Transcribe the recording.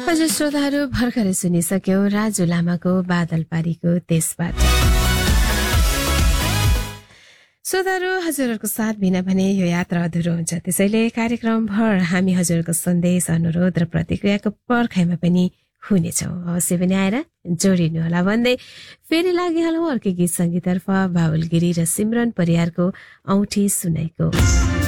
हजुर श्रोताहरू भर्खरै सुनिसक्यौ राजु लामाको बादल पारीको त्यसबाट। श्रोताहरू हजुरहरूको साथ बिना भने यो यात्रा अधुरो हुन्छ, त्यसैले कार्यक्रम भर हामी हजुरहरूको सन्देश, अनुरोध र प्रतिक्रियाको पर्खाइमा पनि हुनेछौँ। अवश्य पनि आएर जोडिनुहोला भन्दै फेरि लागिहालौँ अर्कै गीत सङ्गीततर्फ। बाबुल गिरी र सिमरन परियारको औँठी सुनाइको।